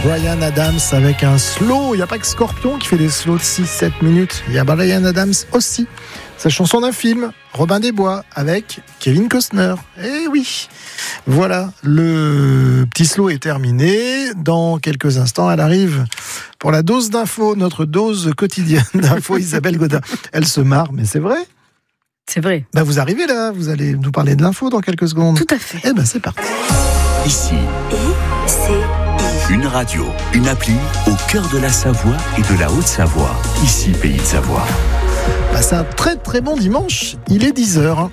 Bryan Adams avec un slow. Il n'y a pas que Scorpion qui fait des slows de 6-7 minutes. Il y a Bryan Adams aussi. Sa chanson d'un film, Robin des Bois, avec Kevin Costner. Eh oui, voilà, le petit slow est terminé. Dans quelques instants, elle arrive pour la dose d'infos, notre dose quotidienne d'infos. Isabelle Godin, elle se marre, mais c'est vrai. C'est vrai. Bah vous arrivez là, vous allez nous parler de l'info dans quelques secondes. Tout à fait. Eh ben c'est parti. Ici, une radio, une appli au cœur de la Savoie et de la Haute-Savoie. Ici, Pays de Savoie. Bah c'est un très très bon dimanche, il est 10h.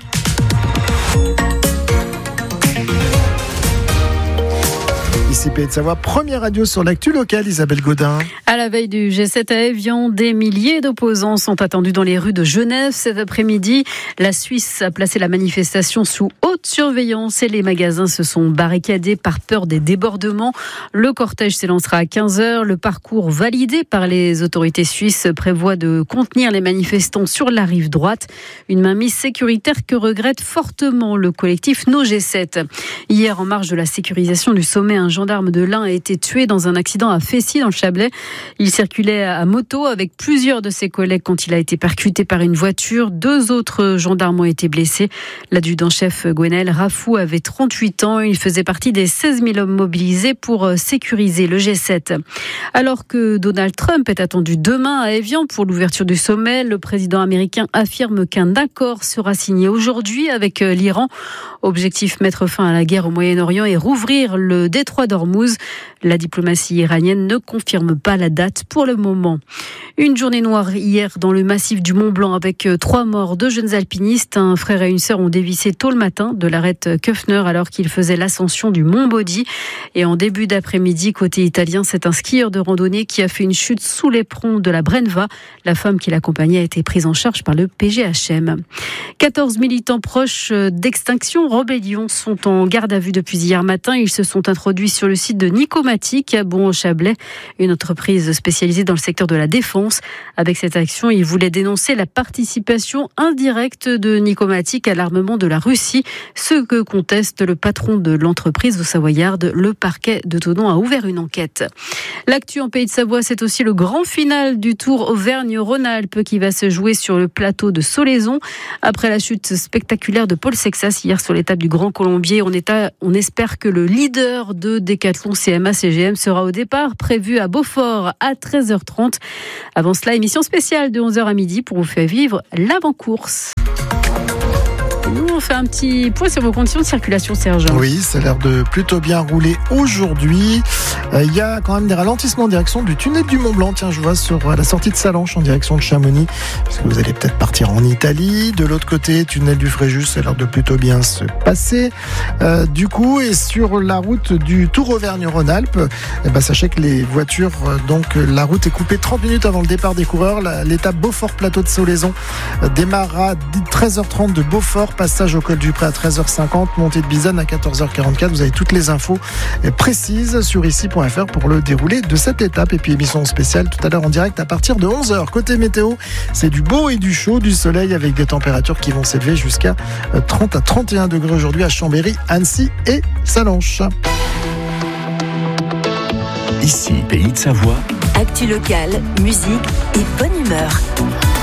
Ici Pays de Savoie, première radio sur l'actu locale, Isabelle Godin. À la veille du G7 à Évian, des milliers d'opposants sont attendus dans les rues de Genève cet après-midi. La Suisse a placé la manifestation sous haute surveillance et les magasins se sont barricadés par peur des débordements. Le cortège s'élancera à 15h. Le parcours validé par les autorités suisses prévoit de contenir les manifestants sur la rive droite. Une mainmise sécuritaire que regrette fortement le collectif No G7. Hier, en marge de la sécurisation du sommet, un gendarme de l'Ain a été tué dans un accident à Fessy dans le Chablais. Il circulait à moto avec plusieurs de ses collègues quand il a été percuté par une voiture. 2 autres gendarmes ont été blessés. L'adjudant-chef Gwenaël Rafou avait 38 ans. Il faisait partie des 16 000 hommes mobilisés pour sécuriser le G7. Alors que Donald Trump est attendu demain à Évian pour l'ouverture du sommet, le président américain affirme qu'un accord sera signé aujourd'hui avec l'Iran. Objectif, mettre fin à la guerre au Moyen-Orient et rouvrir le détroit d'Ormuz. La diplomatie iranienne ne confirme pas la date pour le moment. Une journée noire hier dans le massif du Mont-Blanc avec 3 morts, 2 jeunes alpinistes. Un frère et une sœur ont dévissé tôt le matin de l'arête Köffner alors qu'ils faisaient l'ascension du Mont Body. Et en début d'après-midi, côté italien, c'est un skieur de randonnée qui a fait une chute sous l'éperon de la Brenva. La femme qui l'accompagnait a été prise en charge par le PGHM. 14 militants proches d'Extinction Rebellion sont en garde à vue depuis hier matin. Ils se sont introduits sur le site de Nicomatic à Bon-au-Chablais, une entreprise spécialisée dans le secteur de la défense. Avec cette action, ils voulaient dénoncer la participation indirecte de Nicomatic à l'armement de la Russie, ce que conteste le patron de l'entreprise au Savoyard. Le parquet de Thonon a ouvert une enquête. L'actu en Pays de Savoie, c'est aussi le grand final du Tour Auvergne-Rhône-Alpes qui va se jouer sur le plateau de Solaison. Après la chute spectaculaire de Paul Sexas hier sur l'étape du Grand Colombier, on espère que le leader de Décathlon CMA-CGM sera au départ prévu à Beaufort à 13h30. Avant cela, émission spéciale de 11h à midi pour vous faire vivre l'avant-course. Nous, on fait un petit point sur vos conditions de circulation, Serge. Oui, ça a l'air de plutôt bien rouler aujourd'hui. Il y a quand même des ralentissements en direction du tunnel du Mont-Blanc. Tiens, je vois sur la sortie de Salanches en direction de Chamonix, parce que vous allez peut-être partir en Italie. De l'autre côté, tunnel du Fréjus, ça a l'air de plutôt bien se passer. Du coup, et sur la route du Tour Auvergne-Rhône-Alpes, sachez que les voitures, la route est coupée 30 minutes avant le départ des coureurs. L'étape Beaufort-Plateau de Solaison démarrera 13h30 de Beaufort, passage au col du Pré à 13h50, montée de Bizanne à 14h44. Vous avez toutes les infos précises sur ici.fr pour le déroulé de cette étape. Et puis émission spéciale tout à l'heure en direct à partir de 11h. Côté météo, c'est du beau et du chaud, du soleil avec des températures qui vont s'élever jusqu'à 30 à 31 degrés aujourd'hui à Chambéry, Annecy et Salanches. Ici, Pays de Savoie. Actu locale, musique et bonne humeur.